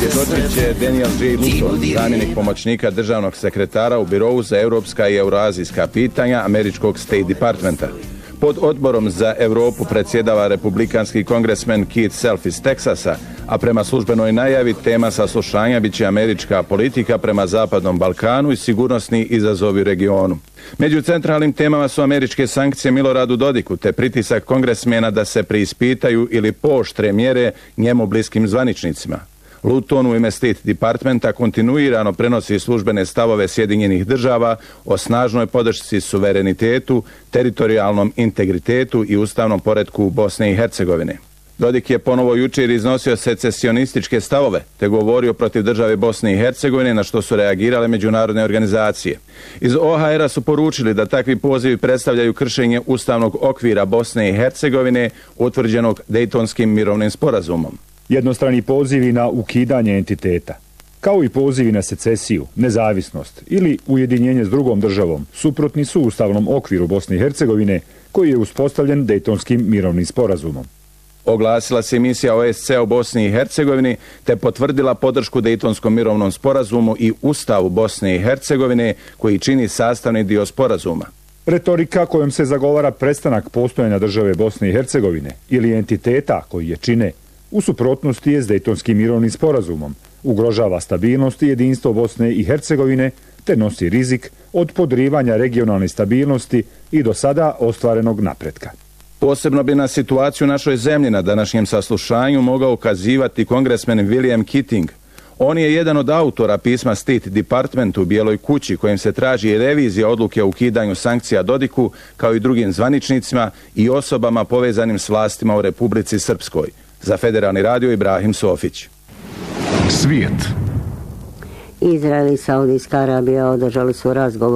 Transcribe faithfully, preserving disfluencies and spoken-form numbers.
Svjedočit će Daniel J. Luton, zamjenik pomoćnika državnog sekretara u Birovu za europska i eurazijska pitanja američkog State Departmenta. Pod odborom za Europu predsjedava republikanski kongresmen Keith Self iz Teksasa, a prema službenoj najavi tema saslušanja bit će američka politika prema Zapadnom Balkanu i sigurnosni izazovi u regionu. Među centralnim temama su američke sankcije Miloradu Dodiku te pritisak kongresmena da se preispitaju ili pooštre mjere njemu bliskim zvaničnicima. Luton u ime State Departmenta kontinuirano prenosi službene stavove Sjedinjenih država o snažnoj podršci suverenitetu, teritorijalnom integritetu i ustavnom poretku Bosne i Hercegovine. Dodik je ponovo jučer iznosio secesionističke stavove te govorio protiv države Bosne i Hercegovine, na što su reagirale međunarodne organizacije. Iz O H R-a su poručili da takvi pozivi predstavljaju kršenje ustavnog okvira Bosne i Hercegovine utvrđenog Dejtonskim mirovnim sporazumom. Jednostrani pozivi na ukidanje entiteta, kao i pozivi na secesiju, nezavisnost ili ujedinjenje s drugom državom, suprotni su ustavnom okviru Bosne i Hercegovine koji je uspostavljen Dejtonskim mirovnim sporazumom. Oglasila se misija O S C u Bosni i Hercegovini te potvrdila podršku Dejtonskom mirovnom sporazumu i Ustavu Bosne i Hercegovine koji čini sastavni dio sporazuma. Retorika kojom se zagovara prestanak postojanja države Bosne i Hercegovine ili entiteta koji je čine u suprotnosti je s Dejtonskim mirovnim sporazumom, ugrožava stabilnost i jedinstvo Bosne i Hercegovine te nosi rizik od podrivanja regionalne stabilnosti i do sada ostvarenog napretka. Posebno bi na situaciju u našoj zemlji na današnjem saslušanju mogao ukazivati kongresmen William Keating. On je jedan od autora pisma State Departmentu u Bijeloj kući kojim se traži revizija odluke o ukidanju sankcija Dodiku kao i drugim zvaničnicima i osobama povezanim s vlastima u Republici Srpskoj. Za Federalni radio Ibrahim Sofić. Svijet. Izrael i Saudijska Arabija održali su razgovor